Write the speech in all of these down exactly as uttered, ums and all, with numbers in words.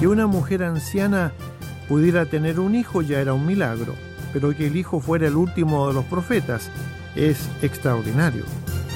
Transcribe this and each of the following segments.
Que una mujer anciana pudiera tener un hijo ya era un milagro, pero que el hijo fuera el último de los profetas es extraordinario.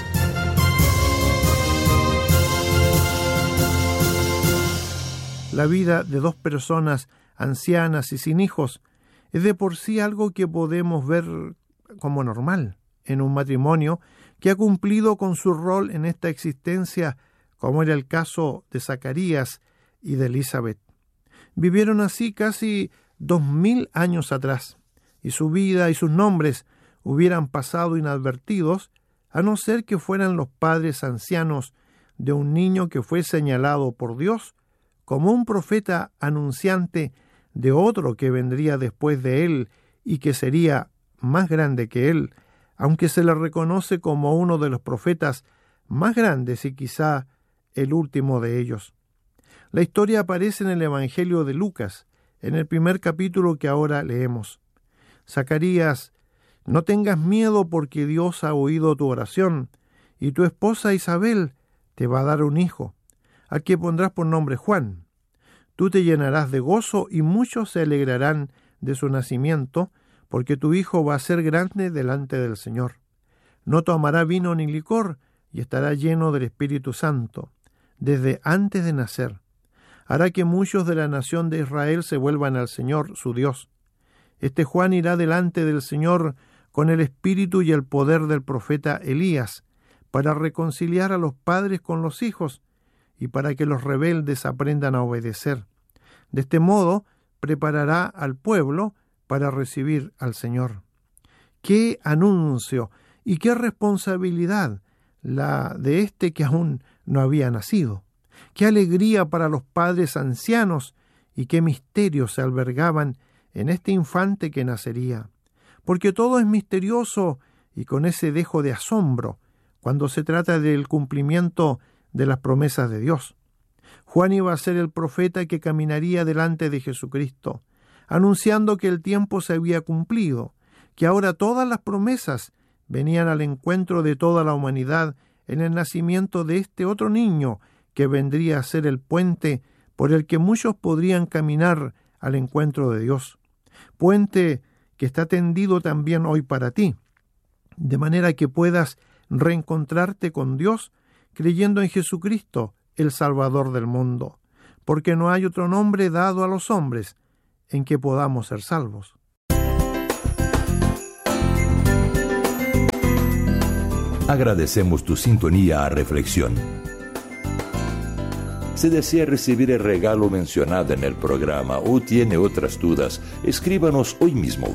La vida de dos personas ancianas y sin hijos es de por sí algo que podemos ver como normal en un matrimonio que ha cumplido con su rol en esta existencia, como era el caso de Zacarías y de Elizabeth. Vivieron así casi dos mil años atrás, y su vida y sus nombres hubieran pasado inadvertidos, a no ser que fueran los padres ancianos de un niño que fue señalado por Dios como un profeta anunciante de otro que vendría después de él y que sería más grande que él, aunque se le reconoce como uno de los profetas más grandes y quizá el último de ellos. La historia aparece en el Evangelio de Lucas, en el primer capítulo que ahora leemos. Zacarías, no tengas miedo porque Dios ha oído tu oración, y tu esposa Isabel te va a dar un hijo, al que pondrás por nombre Juan. Tú te llenarás de gozo y muchos se alegrarán de su nacimiento, porque tu hijo va a ser grande delante del Señor. No tomará vino ni licor, y estará lleno del Espíritu Santo, desde antes de nacer. Hará que muchos de la nación de Israel se vuelvan al Señor, su Dios. Este Juan irá delante del Señor con el espíritu y el poder del profeta Elías, para reconciliar a los padres con los hijos, y para que los rebeldes aprendan a obedecer. De este modo, preparará al pueblo para recibir al Señor. ¡Qué anuncio y qué responsabilidad la de este que aún no había nacido! ¡Qué alegría para los padres ancianos y qué misterios se albergaban en este infante que nacería! Porque todo es misterioso y con ese dejo de asombro cuando se trata del cumplimiento de las promesas de Dios. Juan iba a ser el profeta que caminaría delante de Jesucristo, anunciando que el tiempo se había cumplido, que ahora todas las promesas venían al encuentro de toda la humanidad en el nacimiento de este otro niño que vendría a ser el puente por el que muchos podrían caminar al encuentro de Dios. Puente que está tendido también hoy para ti, de manera que puedas reencontrarte con Dios creyendo en Jesucristo, el Salvador del mundo, porque no hay otro nombre dado a los hombres en que podamos ser salvos. Agradecemos tu sintonía a Reflexión. Si desea recibir el regalo mencionado en el programa o tiene otras dudas, escríbanos hoy mismo.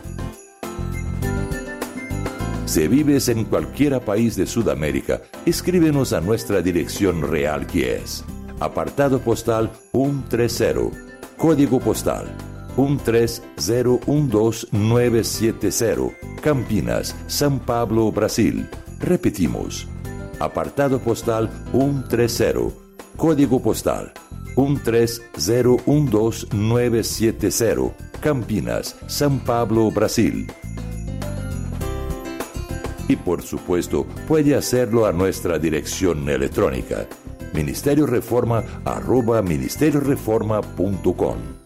Si vives en cualquier país de Sudamérica, escríbenos a nuestra dirección real, que es apartado postal ciento treinta, código postal uno tres cero uno dos nueve siete cero, Campinas, São Paulo, Brasil. Repetimos, apartado postal ciento treinta, código postal uno tres cero uno dos nueve siete cero, Campinas, São Paulo, Brasil. Y por supuesto, puede hacerlo a nuestra dirección electrónica, ministerio reforma arroba ministerio reforma punto com.